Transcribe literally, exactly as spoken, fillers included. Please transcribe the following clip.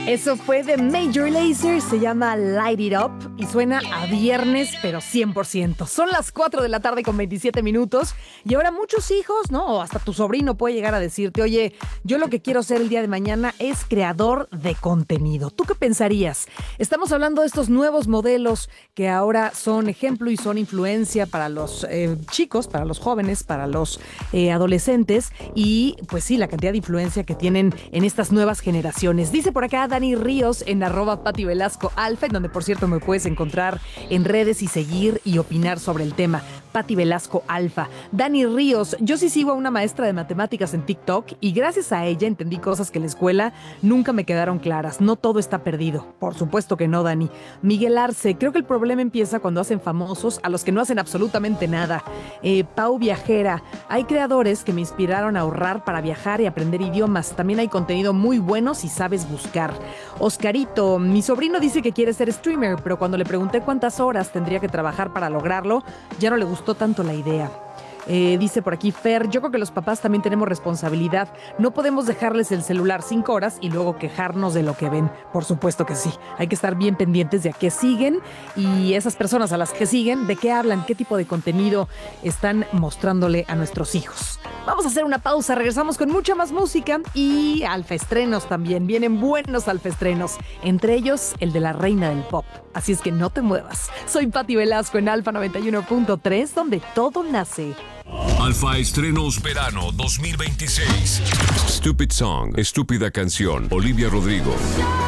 Eso fue de Major Lazer, se llama Light It Up y suena a viernes, pero cien por ciento. Son las cuatro de la tarde con veintisiete minutos y ahora muchos hijos, ¿no? O hasta tu sobrino puede llegar a decirte, oye, yo lo que quiero ser el día de mañana es creador de contenido. ¿Tú qué pensarías? Estamos hablando de estos nuevos modelos que ahora son ejemplo y son influencia para los eh, chicos, para los jóvenes, para los eh, adolescentes y pues sí, la cantidad de influencia que tienen en estas nuevas generaciones. Dice por acá Dani Ríos en arroba Pati Velasco Alfa, en donde por cierto me puedes encontrar en redes y seguir y opinar sobre el tema. Pati Velasco Alfa. Dani Ríos, yo sí sigo a una maestra de matemáticas en TikTok y gracias a ella entendí cosas que en la escuela nunca me quedaron claras. No todo está perdido. Por supuesto que no, Dani. Miguel Arce, creo que el problema empieza cuando hacen famosos a los que no hacen absolutamente nada. Eh, Pau Viajera, hay creadores que me inspiraron a ahorrar para viajar y aprender idiomas. También hay contenido muy bueno si sabes buscar. Oscarito, mi sobrino dice que quiere ser streamer, pero cuando le pregunté cuántas horas tendría que trabajar para lograrlo, ya no le gustó tanto la idea. Eh, dice por aquí Fer, yo creo que los papás también tenemos responsabilidad. No podemos dejarles el celular cinco horas y luego quejarnos de lo que ven. Por supuesto que sí. Hay que estar bien pendientes de a qué siguen y esas personas a las que siguen, de qué hablan, qué tipo de contenido están mostrándole a nuestros hijos. Vamos a hacer una pausa, regresamos con mucha más música y alfaestrenos también. Vienen buenos alfaestrenos, entre ellos el de la reina del pop. Así es que no te muevas. Soy Pati Velasco en Alfa noventa y uno punto tres, donde todo nace. Alfa Estrenos Verano dos mil veintiséis. Stupid Song, Estúpida Canción, Olivia Rodrigo.